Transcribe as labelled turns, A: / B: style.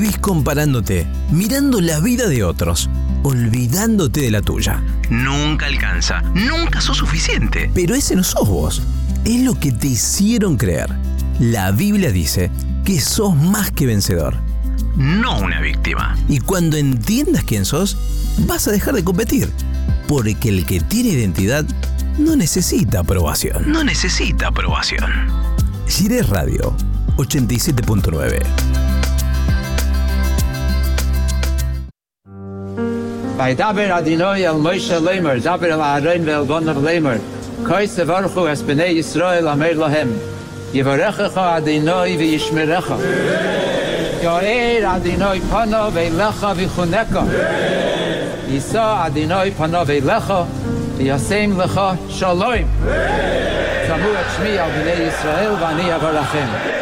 A: Vivís comparándote, mirando la vida de otros, olvidándote de la tuya. Nunca alcanza, nunca sos suficiente. Pero ese no sos vos, es lo que te hicieron creer. La Biblia dice que sos más que vencedor, no una víctima. Y cuando entiendas quién sos, vas a dejar de competir. Porque el que tiene identidad no necesita aprobación. No necesita aprobación. Jiré Radio 87.9.
B: Vaydaber Adonai el Moshe Lamer, Daber el Aaron ve'el Bonav Lamer, Koi sevarchu es bnei Yisrael amer lahem, Yevarechecha Adonai v'yishmerecha, Yo'er Adonai panav eilecha v'chuneka, Yisa Adonai panav eilecha, v'yasem lecha shalom. Samu et shmi al bnei Yisrael v'ani avarachem.